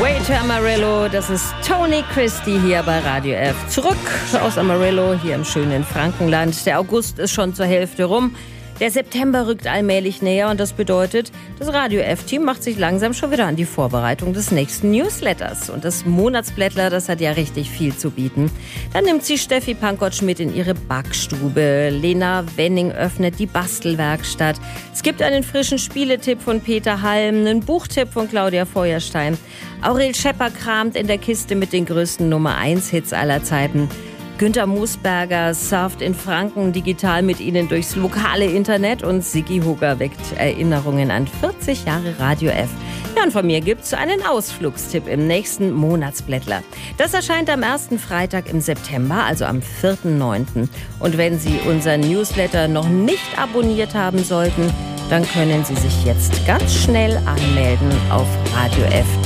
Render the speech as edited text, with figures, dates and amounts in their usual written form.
Way to Amarillo, das ist Tony Christie hier bei Radio F. Zurück aus Amarillo, hier im schönen Frankenland. Der August ist schon zur Hälfte rum. Der September rückt allmählich näher und das bedeutet, das Radio F-Team macht sich langsam schon wieder an die Vorbereitung des nächsten Newsletters. Und das Monatsblättler, das hat ja richtig viel zu bieten. Dann nimmt sie Steffi Pankotsch mit in ihre Backstube. Lena Wenning öffnet die Bastelwerkstatt. Es gibt einen frischen Spieletipp von Peter Halm, einen Buchtipp von Claudia Feuerstein. Aurel Schepper kramt in der Kiste mit den größten Nummer-1-Hits aller Zeiten. Günter Moosberger surft in Franken digital mit Ihnen durchs lokale Internet und Sigi Hugger weckt Erinnerungen an 40 Jahre Radio F. Ja, und von mir gibt's einen Ausflugstipp im nächsten Monatsblättler. Das erscheint am ersten Freitag im September, also am 4.9. Und wenn Sie unseren Newsletter noch nicht abonniert haben sollten, dann können Sie sich jetzt ganz schnell anmelden auf Radio F.